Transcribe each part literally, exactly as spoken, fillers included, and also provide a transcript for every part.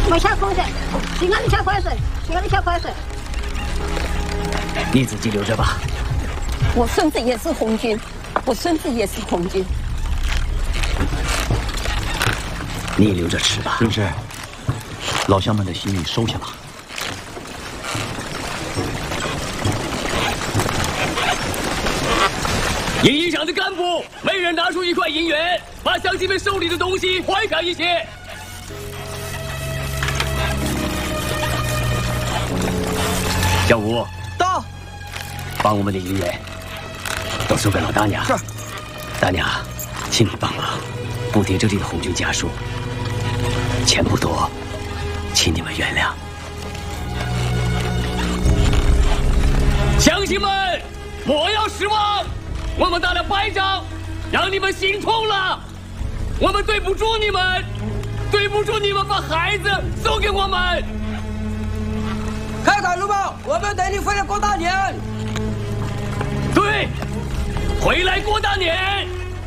没下空噻，西安的下快噻，西安的下快噻。 你自己留着吧。 我孙子也是红军，我孙子也是红军。 你留着吃吧。 军师，老乡们的心意收下吧。 营营上的干部，每人拿出一块银元，把乡亲们手里的东西还开一些。小吴， 到， 把我们的银元都送给老大娘。 是， 大娘，请你帮忙补贴这里的红军家属，钱不多，请你们原谅。 乡亲们，莫要失望。我们打了败仗，让你们心痛了，我们对不住你们，对不住你们把孩子送给我们。 开开路吧，我们带你回来过大年。 对，回来过大年。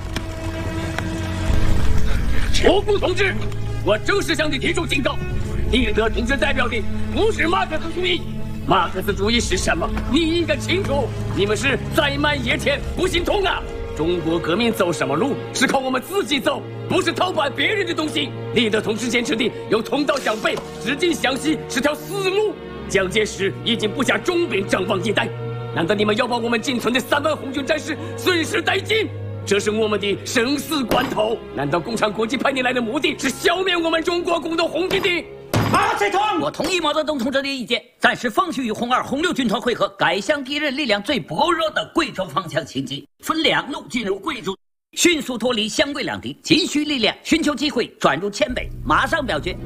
伯父同志，我正式向你提出警告，尼德同志代表的不是马克思主义。马克思主义是什么？你应该清楚。你们是在卖野田，不心痛啊！中国革命走什么路？是靠我们自己走，不是偷搬别人的东西。尼德同志坚持的有同道向北、直进向西是条死路。蒋介石已经布下重兵张望以待，难道你们要把我们仅存的三万红军战士随时殆尽？这是我们的生死关头。难道共产国际派你来的目的是消灭我们中国共同红军的？ 马最痛！我同意毛泽东同志的意见，暂时放弃与红二、红六军团会合，改向敌人力量最薄弱的贵州方向行进，分两路进入贵州，迅速脱离湘桂两敌，急需力量，寻求机会转入黔北。马上表决。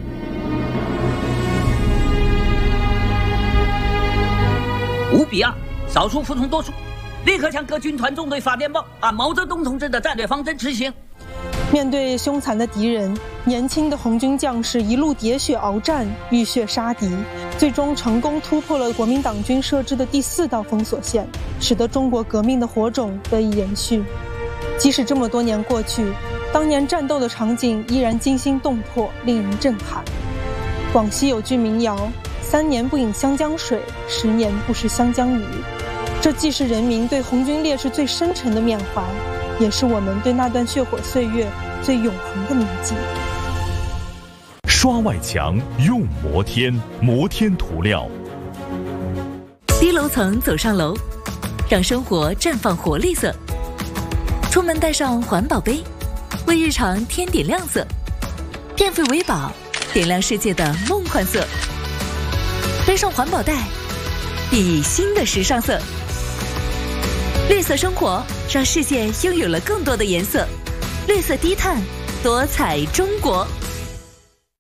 五比二，少数服从多数，立刻向各军团纵队发电报，按毛泽东同志的战略方针执行。 面对凶残的敌人，年轻的红军将士一路喋血鏖战，浴血杀敌，最终成功突破了国民党军设置的第四道封锁线，使得中国革命的火种得以延续。即使这么多年过去，当年战斗的场景依然惊心动魄，令人震撼。广西有句民谣：三年不饮湘江水，十年不食湘江鱼。这既是人民对红军烈士最深沉的缅怀，也是我们对那段血火岁月最永恒的铭记。 刷外墙用摩天，摩天涂料。 低楼层走上楼，让生活绽放活力色。出门带上环保杯，为日常添点亮色。电费维保，点亮世界的梦幻色。背上环保袋，熠熠新的时尚色。绿色生活，让世界拥有了更多的颜色。绿色低碳，多彩中国。